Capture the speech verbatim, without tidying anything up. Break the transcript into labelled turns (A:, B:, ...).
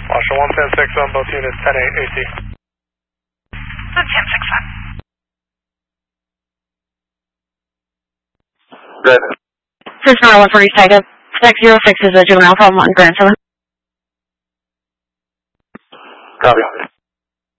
A: Marshall one ten six on both units, ten eight A C.
B: one ten six on.
C: Good.
D: Prisonner one forty Tiger. Stack zero six is a juvenile problem on Grand Silla.
C: Copy.